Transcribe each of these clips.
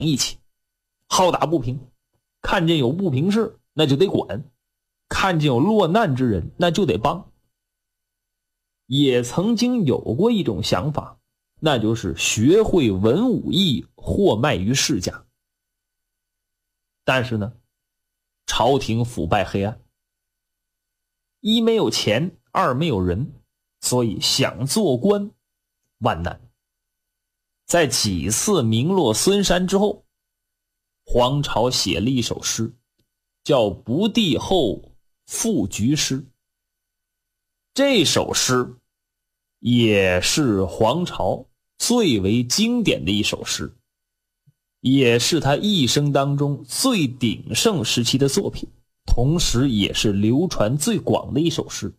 义气，好打不平，看见有不平事那就得管，看见有落难之人那就得帮。也曾经有过一种想法，那就是学会文武艺，货卖于世家。但是呢，朝廷腐败黑暗，一没有钱，二没有人，所以想做官万难。在几次名落孙山之后，黄巢写了一首诗，叫《不第后赋菊诗》。这首诗也是黄巢最为经典的一首诗，也是他一生当中最鼎盛时期的作品，同时也是流传最广的一首诗。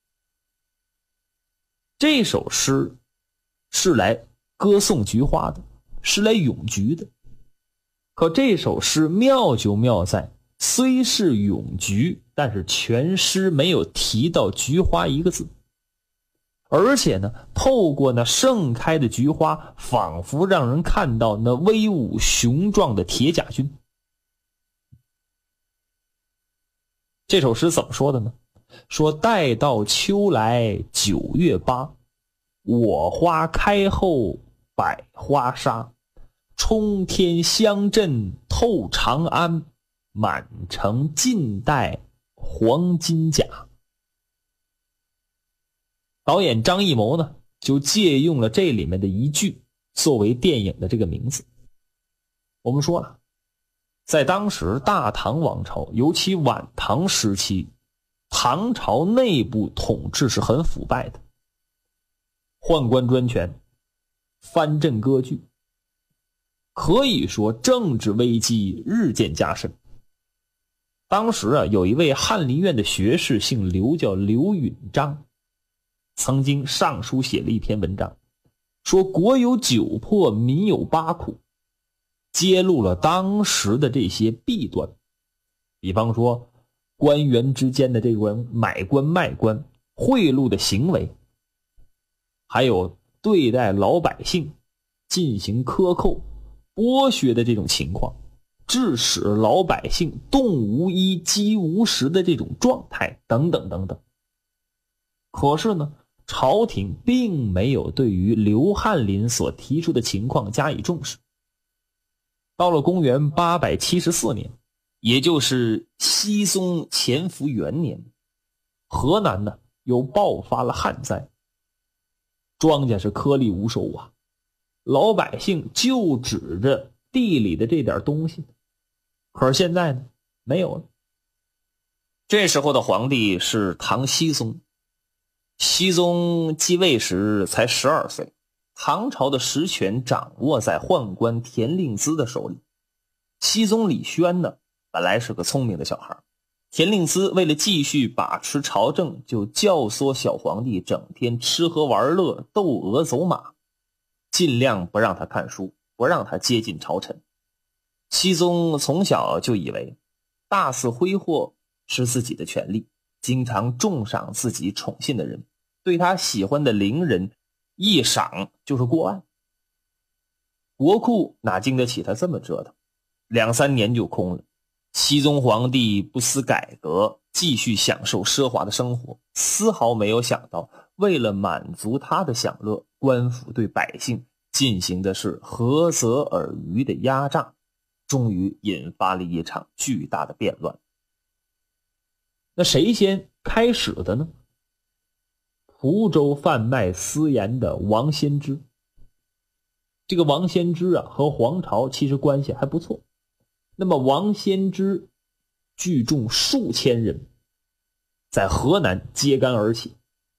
这首诗是来歌颂菊花的，是来咏菊的。可这首诗妙就妙在，虽是咏菊，但是全诗没有提到菊花一个字。而且呢，透过那盛开的菊花，仿佛让人看到那威武雄壮的铁甲军。这首诗怎么说的呢？说待到秋来9月8，我花开后百花杀，冲天香阵透长安，满城尽带黄金甲。导演张艺谋呢，就借用了这里面的一句作为电影的这个名字。我们说了，在当时大唐王朝，尤其晚唐时期，唐朝内部统治是很腐败的，宦官专权，藩镇割据，可以说政治危机日渐加深。当时啊，有一位翰林院的学士姓刘，叫刘允章，曾经上书写了一篇文章，说国有9破，民有8苦，揭露了当时的这些弊端。比方说官员之间的这种买官卖官、贿赂的行为，还有对待老百姓进行克扣、剥削的这种情况，致使老百姓冻无衣、饥无食的这种状态等等等等。可是呢，朝廷并没有对于刘翰林所提出的情况加以重视。到了公元874年，也就是熹宗乾伏元年，河南呢又爆发了旱灾，庄稼是颗粒无收啊，老百姓就指着地里的这点东西。可是现在呢，没有了。这时候的皇帝是唐僖宗，熹宗继位时才12岁，唐朝的实权掌握在宦官田令孜的手里。熹宗李轩呢，本来是个聪明的小孩，田令孜为了继续把持朝政，就教唆小皇帝整天吃喝玩乐、斗鹅走马，尽量不让他看书，不让他接近朝臣。熹宗从小就以为大肆挥霍是自己的权利，经常重赏自己宠信的人，对他喜欢的伶人一赏就是过万。国库哪经得起他这么折腾，2、3年就空了。熹宗皇帝不思改革，继续享受奢华的生活，丝毫没有想到为了满足他的享乐，官府对百姓进行的是何泽尔虞的压榨，终于引发了一场巨大的变乱。那谁先开始的呢？蒲州贩卖私盐的王先知。这个王先知啊，和黄巢其实关系还不错。那么王先知聚众数千人，在河南揭竿而起，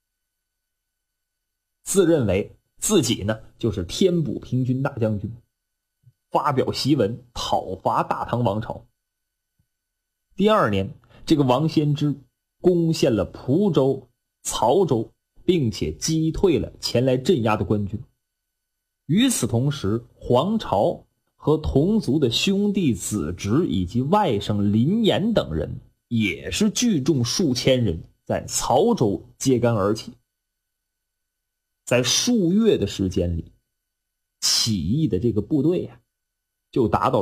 自认为自己呢就是天补平均大将军，发表檄文讨伐大唐王朝。第2年，这个王先知攻陷了蒲州、曹州，并且击退了前来镇压的官军。与此同时，黄巢和同族的兄弟子侄以及外甥林岩等人也是聚众数千人，在曹州揭竿而起。在数月的时间里，起义的这个部队啊， 就达到